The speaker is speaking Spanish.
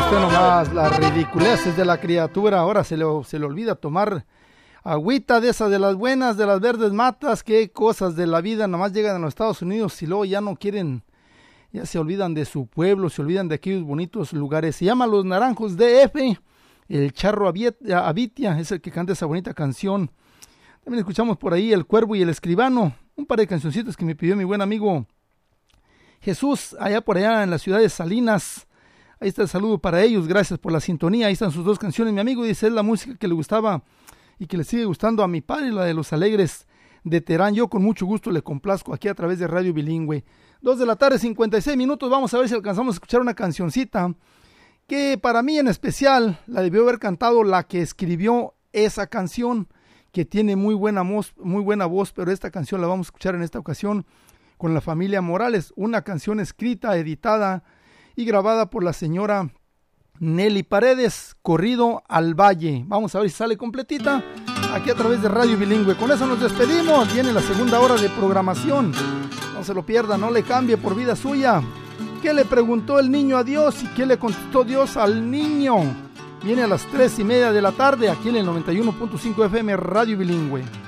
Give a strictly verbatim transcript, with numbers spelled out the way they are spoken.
usted nomás las ridiculeces de la criatura. Ahora se le, se le olvida tomar agüita de esas de las buenas, de las verdes matas. Qué cosas de la vida, nomás llegan a los Estados Unidos y luego ya no quieren, ya se olvidan de su pueblo, se olvidan de aquellos bonitos lugares. Se llama Los Naranjos D F, el Charro Avitia es el que canta esa bonita canción. También escuchamos por ahí El Cuervo y el Escribano, un par de cancioncitos que me pidió mi buen amigo Jesús, allá por allá en la ciudad de Salinas. Ahí está el saludo para ellos, gracias por la sintonía. Ahí están sus dos canciones, mi amigo dice, es la música que le gustaba y que le sigue gustando a mi padre, la de Los Alegres de Terán. Yo con mucho gusto le complazco aquí a través de Radio Bilingüe. Dos de la tarde, cincuenta y seis minutos, vamos a ver si alcanzamos a escuchar una cancioncita que para mí en especial la debió haber cantado la que escribió esa canción, que tiene muy buena voz, muy buena voz, pero esta canción la vamos a escuchar en esta ocasión con la familia Morales, una canción escrita, editada y grabada por la señora Nelly Paredes, Corrido al Valle. Vamos a ver si sale completita aquí a través de Radio Bilingüe. Con eso nos despedimos, viene la segunda hora de programación, no se lo pierda, no le cambie por vida suya. ¿Qué le preguntó el niño a Dios y qué le contestó Dios al niño? Viene a las tres y media de la tarde aquí en el noventa y uno punto cinco F M Radio Bilingüe.